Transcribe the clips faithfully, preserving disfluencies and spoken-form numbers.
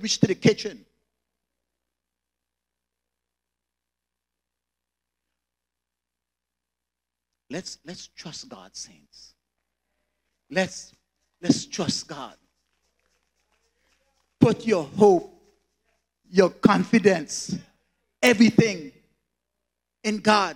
reach to the kitchen. Let's, let's trust God, saints. Let's, let's trust God. Put your hope, your confidence, everything in God.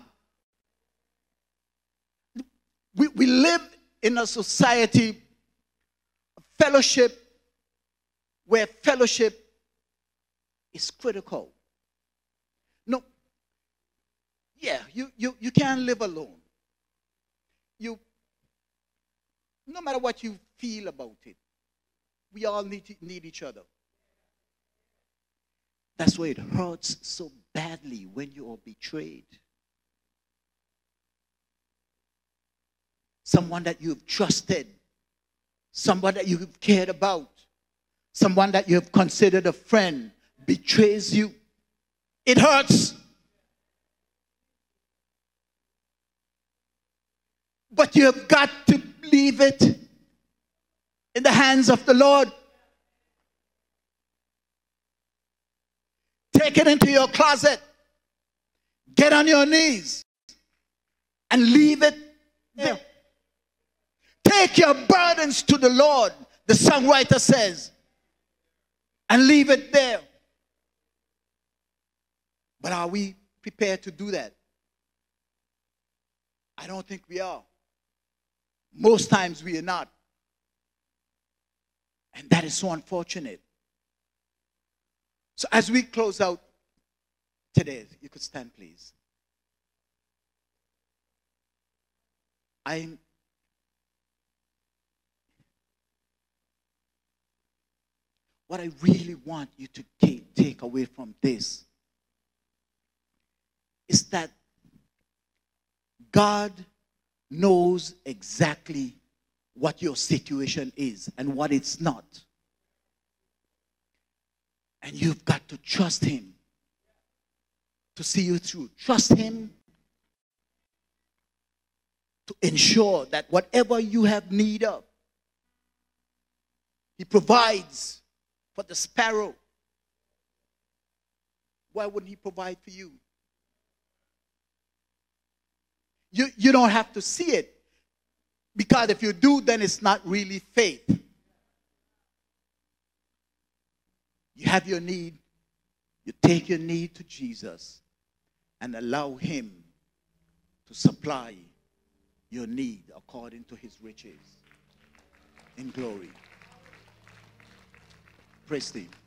We, we live in a society, a fellowship, where fellowship is critical. No, yeah, you, you, you can't live alone. You, no matter what you feel about it, we all need, to, need each other. That's why it hurts so badly when you are betrayed. Someone that you've trusted, someone that you've cared about, someone that you have considered a friend betrays you. It hurts. But you have got to leave it in the hands of the Lord. Take it into your closet. Get on your knees and leave it there. Take your burdens to the Lord, the songwriter says, and leave it there. But are we prepared to do that? I don't think we are. Most times we are not. And that is so unfortunate. So as we close out today, you could stand, please. I what I really want you to take, take away from this is that God knows exactly what your situation is and what it's not. And you've got to trust him to see you through. Trust him to ensure that whatever you have need of, he provides for the sparrow. Why wouldn't he provide for you? You, you don't have to see it. Because if you do, then it's not really faith. You have your need. You take your need to Jesus and allow him to supply your need according to his riches in glory. Praise Steve.